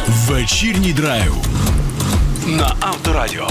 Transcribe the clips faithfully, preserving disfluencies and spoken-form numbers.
Вечірній драйв на Авторадіо.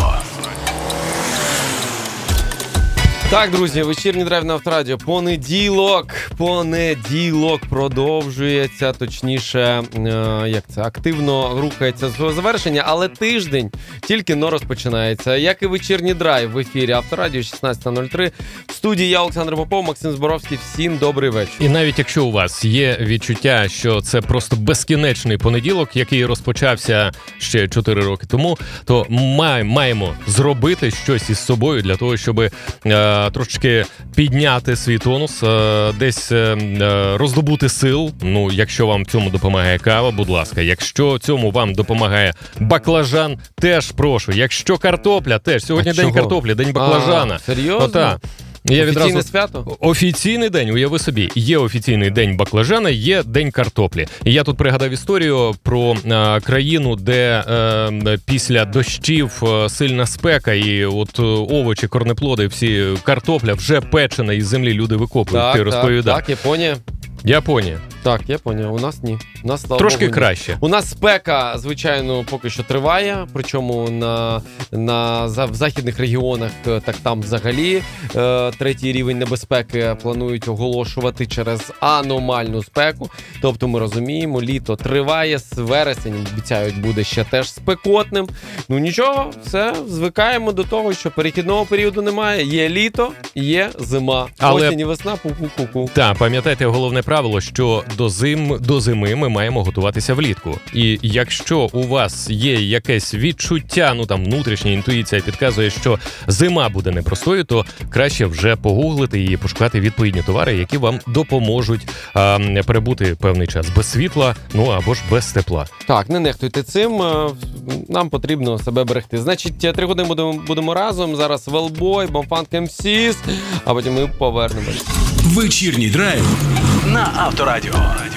Так, друзі, вечірній драйв на Авторадіо. Понеділок, понеділок продовжується, точніше, е, як це, активно рухається з завершення, але тиждень тільки-но розпочинається. Як і вечірній драйв в ефірі Авторадіо, шістнадцята нуль три. В студії я, Олександр Попов, Максим Зборовський. Всім добрий вечір. І навіть якщо у вас є відчуття, що це просто безкінечний понеділок, який розпочався ще чотири роки тому, то май, маємо зробити щось із собою для того, щоб е, трошечки підняти свій тонус, е, десь е, роздобути сил. Ну, якщо вам в цьому допомагає кава, будь ласка. Якщо цьому вам допомагає баклажан, теж прошу. Якщо картопля, теж. Сьогодні А день чого? картоплі, день баклажана. А, серйозно? Ота. Я Офіційне відразу... свято? Офіційний день, уяви собі. Є офіційний день баклажана, є день картоплі. І я тут пригадав історію про а, країну, де а, після дощів а, сильна спека, і от овочі, корнеплоди, всі картопля вже печена із землі люди викопують. Так, Ти так, розповідав. так, Японія. Японія. Так, Японія. У нас ні. У нас, слава Трошки Богу, ні. краще. У нас спека, звичайно, поки що триває, причому на, на, за, в західних регіонах, так там взагалі е, третій рівень небезпеки планують оголошувати через аномальну спеку. Тобто ми розуміємо, літо триває, з вересень, обіцяють, буде ще теж спекотним. Ну нічого, все, звикаємо до того, що перехідного періоду немає. Є літо, є зима. Але... Осінь і весна, пу-пу-пу-пу. Так, пам'ятайте головне правило, що до зим, до зими ми маємо готуватися влітку. І якщо у вас є якесь відчуття, ну там внутрішня інтуїція підказує, що зима буде непростою, то краще вже погуглити і пошукати відповідні товари, які вам допоможуть а, перебути певний час без світла, ну або ж без тепла. Так, не нехтуйте цим, нам потрібно себе берегти. Значить, три години будемо, будемо разом, зараз Велбой, Бомфанк ем сі, а потім ми повернемось. Вечірній драйв на Авторадіо.